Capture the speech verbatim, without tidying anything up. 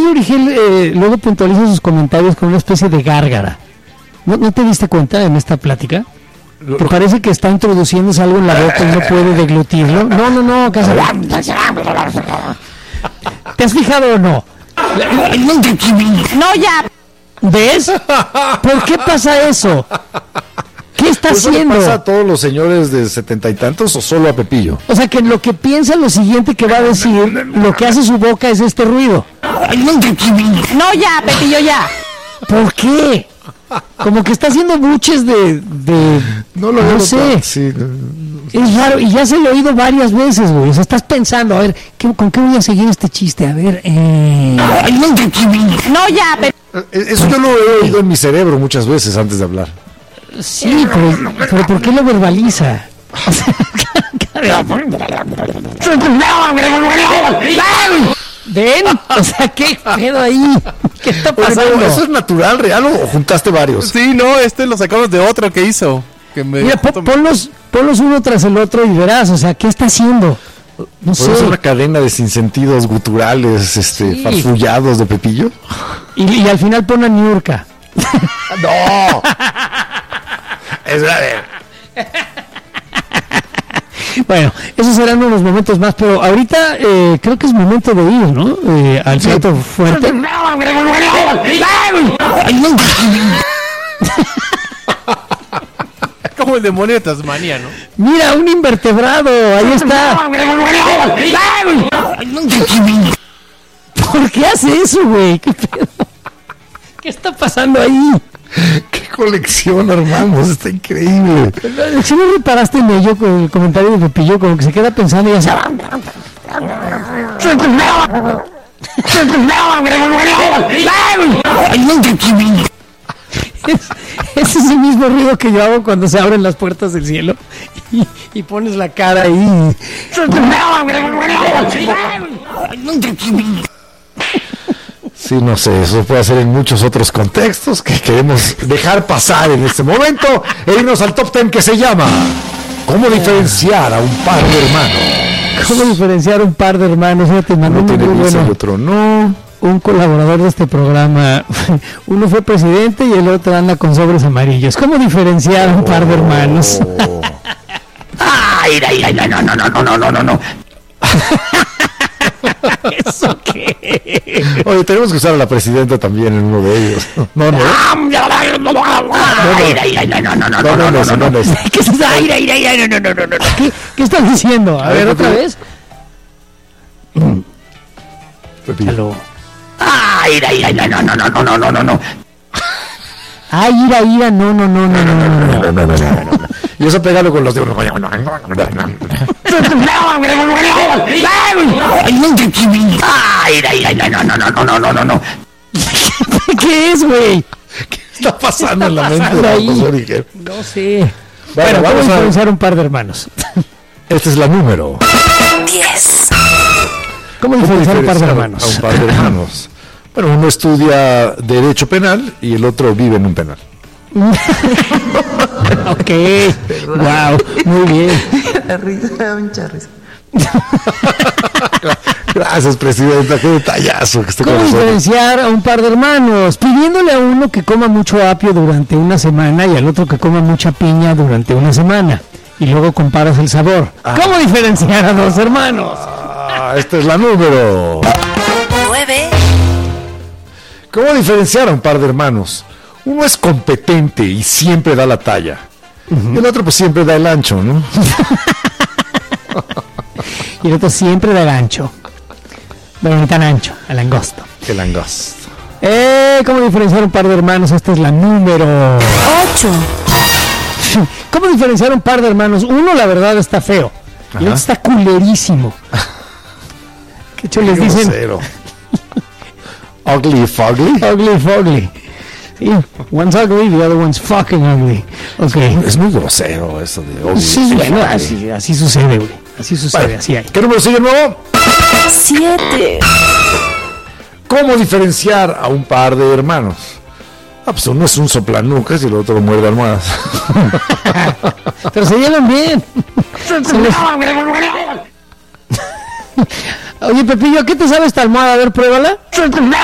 Pepillo Origel eh, luego puntualiza sus comentarios con una especie de gárgara. ¿No, ¿No te diste cuenta en esta plática? ¿Te parece que está introduciéndose algo en la boca y no puede deglutirlo? No, no, no, ¿qué hace? ¿Te has fijado o no? No, ya. ¿Ves? ¿Por qué pasa eso? ¿Qué está ¿Eso haciendo? le pasa a todos los señores de setenta y tantos o solo a Pepillo? O sea, que lo que piensa lo siguiente que va a decir, lo que hace su boca es este ruido. No, ya, Pepillo, ya. ¿Por qué? Como que está haciendo buches de... de no lo no sé. Sí. Es raro, y ya se lo he oído varias veces, güey. O sea, estás pensando, a ver, ¿qué, ¿con qué voy a seguir este chiste? A ver, eh... No, ya, Pepillo. Eso yo lo he oído en mi cerebro muchas veces antes de hablar. Sí, pero, pero ¿por qué lo verbaliza? ¿Ven? O sea, ¿qué pedo ahí? ¿Qué está pasando? Oye, no, ¿eso es natural, real o juntaste varios? Sí, no, este lo sacamos de otro que hizo. Que me Mira, po- ponlos, ponlos uno tras el otro y verás, o sea, ¿qué está haciendo? No sé. ¿Es una cadena de sinsentidos guturales, este, Sí. farfullados de Pepillo? Y, y al final pone a Niurka. ¡No! Es verdad. Bueno, esos serán unos momentos más, pero ahorita eh, creo que es momento de ir, ¿no? Eh, al plato fuerte. como el demonio de Tasmania, ¿no? Mira, un invertebrado, ahí está. ¿Por qué hace eso, güey? ¿Qué pedo? ¿Qué está pasando ahí? ¡Qué colección armamos! Está increíble. Si no reparaste en ello con el comentario de Pepillo, como que se queda pensando y ya se... Es, es ese mismo ruido que yo hago cuando se abren las puertas del cielo y, y pones la cara ahí. Sí, no sé, eso puede hacer en muchos otros contextos que queremos dejar pasar en este momento e irnos al top ten que se llama ¿Cómo diferenciar a un par de hermanos? ¿Cómo diferenciar un par de hermanos? Fíjate, Uno mandó tiene muy visa y bueno. otro no. Un colaborador de este programa, uno fue presidente y el otro anda con sobres amarillos. ¿Cómo diferenciar a un par de hermanos? Oh. ¡Ay, ay, ay, no, no, no, no, no, no, no, no! ¿Eso qué? Oye, tenemos que usar a la presidenta también en uno de ellos. No, no. ¿Qué es aire, aire, aire? No, no, no, no, no. ¿Qué, ¿Qué están diciendo? A, a ver, otra vez. Pepillo. ¡Ay, ira, ira, no, no, no, no, no, no, no, no! ¡Ay, ira, ira, no, no, no, no, no, no, no, no, no! Y eso pégalo con los dedos. ¡Ay, ira, ira, no, no, no, no, no, no, no, no! ¿Qué es, güey? ¿Qué está pasando ¿Qué está en la mente de ahí? José Origel? No sé. Bueno, Bueno, vamos vamos a a diferenciar un par de hermanos. Esta es la número. diez. ¿Cómo diferenciar un par de hermanos? A un par de hermanos. Bueno, uno estudia Derecho Penal y el otro vive en un penal. Ok, wow, muy bien. La risa, mucha risa. Gracias, presidenta, qué detallazo que esté con ¿Cómo nosotros. diferenciar a un par de hermanos? Pidiéndole a uno que coma mucho apio durante una semana y al otro que coma mucha piña durante una semana. Y luego comparas el sabor. Ah. ¿Cómo diferenciar a dos hermanos? Ah, esta es la número nueve. ¿Cómo diferenciar a un par de hermanos? Uno es competente y siempre da la talla. Uh-huh. El otro pues siempre da el ancho, ¿no? Y el otro siempre da el ancho. Pero ni tan ancho, el angosto. El angosto. Eh, ¿Cómo diferenciar un par de hermanos? Esta es la número ocho. ¿Cómo diferenciar un par de hermanos? Uno, la verdad, está feo. Ajá. Y otro está culerísimo. Que hecho les dicen... Ugly fugly. Ugly fugly. Sí, one's ugly, the other one's fucking ugly. Okay. Es muy grosero eso de ugly. Sí, bueno, así, así sucede, güey. Así sucede, vale. Así hay. ¿Qué número sigue nuevo? Siete. ¿Cómo diferenciar a un par de hermanos? Ah, pues uno es un soplanucas y el otro muerde almohadas. Pero se llevan bien. Se les... Oye, Pepillo, ¿qué te sabe esta almohada? A ver, pruébala.